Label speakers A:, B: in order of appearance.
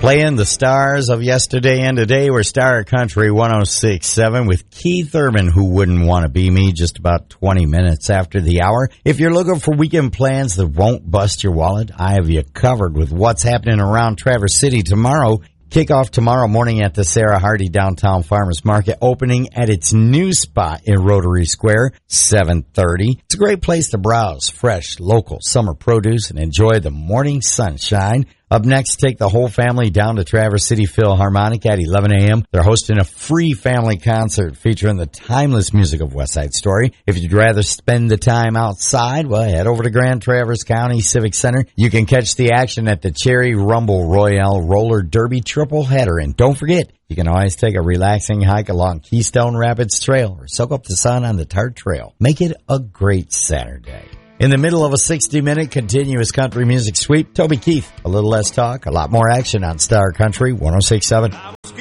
A: Playing the stars of yesterday and today, we're Star Country 106.7 with Keith Urban, Who Wouldn't Want to Be Me, just about 20 minutes after the hour. If you're looking for weekend plans that won't bust your wallet, I have you covered with what's happening around Traverse City tomorrow. Kick off tomorrow morning at the Sarah Hardy Downtown Farmers Market, opening at its new spot in Rotary Square, 7:30. It's a great place to browse fresh, local summer produce and enjoy the morning sunshine. Up next, take the whole family down to Traverse City Philharmonic at 11 a.m. They're hosting a free family concert featuring the timeless music of West Side Story. If you'd rather spend the time outside, well, head over to Grand Traverse County Civic Center. You can catch the action at the Cherry Rumble Royale Roller Derby Triple Header. And don't forget, you can always take a relaxing hike along Keystone Rapids Trail or soak up the sun on the Tart Trail. Make it a great Saturday. In the middle of a 60-minute continuous country music sweep, Toby Keith. A little less talk, a lot more action on Star Country 106.7.